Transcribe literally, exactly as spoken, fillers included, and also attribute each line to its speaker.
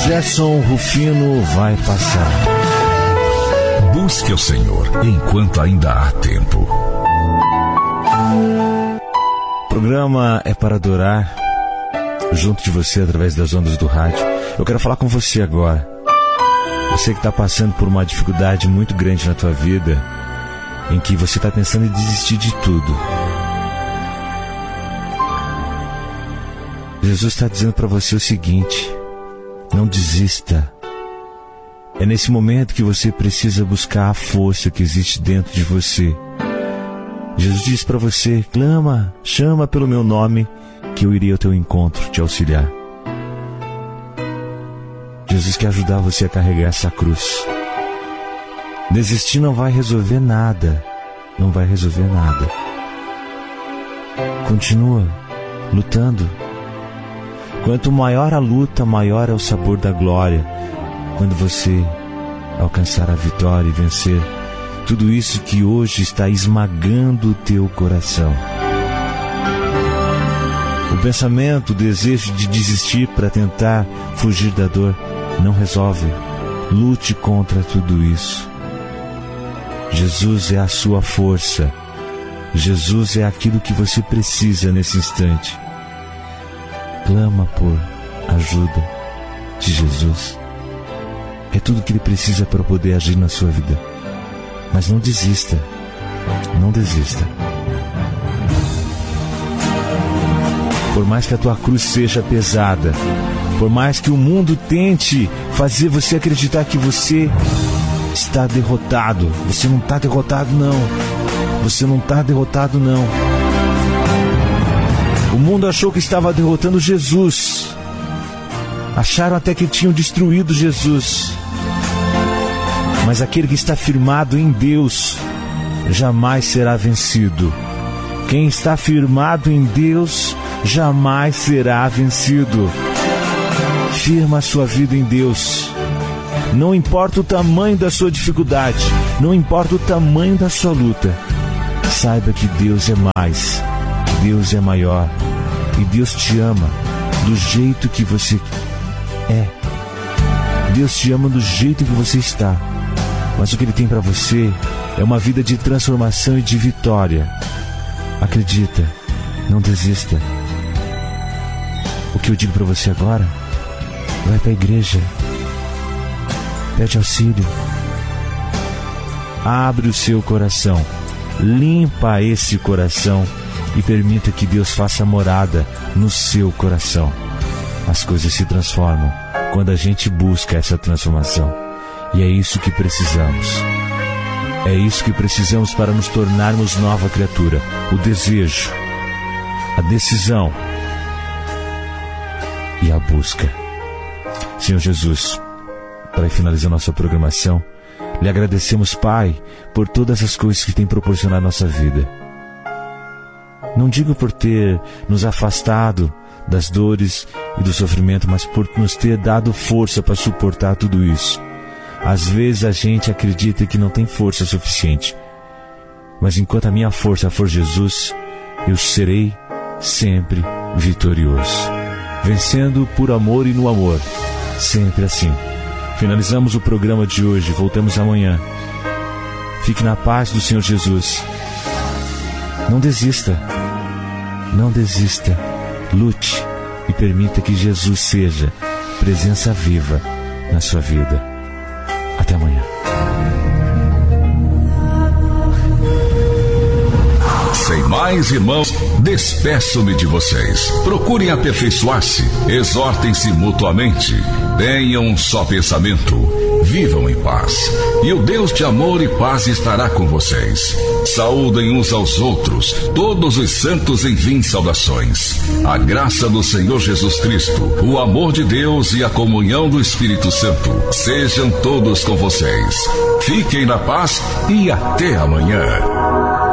Speaker 1: Gerson Rufino vai passar.
Speaker 2: Busque o Senhor enquanto ainda há tempo.
Speaker 1: O programa é para adorar junto de você através das ondas do rádio. Eu quero falar com você agora. Você que está passando por uma dificuldade muito grande na tua vida, em que você está pensando em desistir de tudo. Jesus está dizendo para você o seguinte: não desista. É nesse momento que você precisa buscar a força que existe dentro de você. Jesus diz para você: clama, chama pelo meu nome, que eu irei ao teu encontro te auxiliar. Jesus quer ajudar você a carregar essa cruz. Desistir não vai resolver nada. Não vai resolver nada. Continua lutando. Quanto maior a luta, maior é o sabor da glória. Quando você alcançar a vitória e vencer tudo isso que hoje está esmagando o teu coração. O pensamento, o desejo de desistir para tentar fugir da dor não resolve. Lute contra tudo isso. Jesus é a sua força. Jesus é aquilo que você precisa nesse instante. Clama por ajuda de Jesus. É tudo que Ele precisa para poder agir na sua vida. Mas não desista. Não desista. Por mais que a tua cruz seja pesada, por mais que o mundo tente fazer você acreditar que você está derrotado, você não está derrotado não. Você não está derrotado não. O mundo achou que estava derrotando Jesus. Acharam até que tinham destruído Jesus. Mas aquele que está firmado em Deus jamais será vencido. Quem está firmado em Deus jamais será vencido. Firma a sua vida em Deus. Não importa o tamanho da sua dificuldade, não importa o tamanho da sua luta, saiba que Deus é mais, Deus é maior, e Deus te ama do jeito que você é. Deus te ama do jeito que você está, mas o que Ele tem para você é uma vida de transformação e de vitória. Acredita, não desista. O que eu digo para você agora: vai para a igreja, pede auxílio, abre o seu coração, limpa esse coração e permita que Deus faça morada no seu coração. As coisas se transformam quando a gente busca essa transformação, e é isso que precisamos. É isso que precisamos para nos tornarmos nova criatura. O desejo, a decisão e a busca. Senhor Jesus, para finalizar nossa programação, lhe agradecemos, Pai, por todas as coisas que tem proporcionado a nossa vida. Não digo por ter nos afastado das dores e do sofrimento, mas por nos ter dado força para suportar tudo isso. Às vezes a gente acredita que não tem força suficiente, mas enquanto a minha força for Jesus, eu serei sempre vitorioso, vencendo por amor e no amor, sempre assim. Finalizamos o programa de hoje, voltamos amanhã. Fique na paz do Senhor Jesus. Não desista, não desista, lute e permita que Jesus seja presença viva na sua vida. Até amanhã.
Speaker 2: Sem mais, irmãos, despeço-me de vocês. Procurem aperfeiçoar-se, exortem-se mutuamente, tenham um só pensamento, vivam em paz, e o Deus de amor e paz estará com vocês. Saúdem uns aos outros, todos os santos enviem saudações. A graça do Senhor Jesus Cristo, o amor de Deus e a comunhão do Espírito Santo sejam todos com vocês. Fiquem na paz e até amanhã.